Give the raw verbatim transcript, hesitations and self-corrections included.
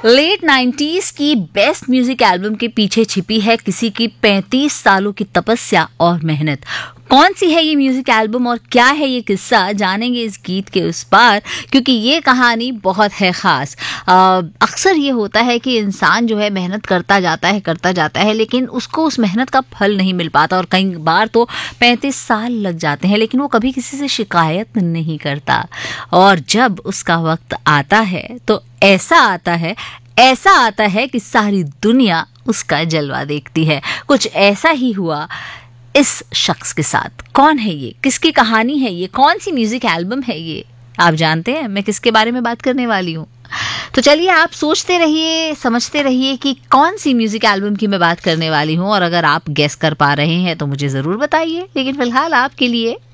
Late nineties की best music album के पीछे छिपी है किसी की पैंतीस सालों की तपस्या और मेहनत। कौन सी है ये म्यूजिक एल्बम और क्या है ये किस्सा, जानेंगे इस गीत के उस पार, क्योंकि ये कहानी बहुत है खास। अक्सर ये होता है कि इंसान जो है मेहनत करता जाता है करता जाता है लेकिन उसको उस मेहनत का फल नहीं मिल पाता, और कई बार तो पैंतीस साल लग जाते हैं लेकिन वो कभी किसी से शिकायत नहीं करता। और जब उसका वक्त आता है तो ऐसा आता है ऐसा आता है कि सारी दुनिया उसका जलवा देखती है। कुछ ऐसा ही हुआ इस शख्स के साथ। कौन है ये, किसकी कहानी है ये, कौन सी म्यूजिक एल्बम है ये, आप जानते हैं मैं किसके बारे में बात करने वाली हूँ? तो चलिए आप सोचते रहिए, समझते रहिए कि कौन सी म्यूजिक एल्बम की मैं बात करने वाली हूँ, और अगर आप गेस कर पा रहे हैं तो मुझे ज़रूर बताइए। लेकिन फिलहाल आपके लिए